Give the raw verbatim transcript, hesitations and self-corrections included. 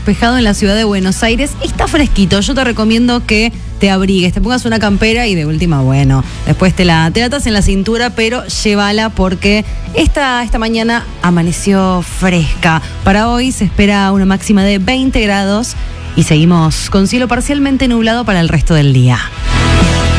despejado en la ciudad de Buenos Aires. Está fresquito, yo te recomiendo que te abrigues, te pongas una campera y de última, bueno, después te la, te la atas en la cintura, pero llévala porque esta, esta mañana amaneció fresca. Para hoy se espera una máxima de veinte grados y seguimos con cielo parcialmente nublado para el resto del día.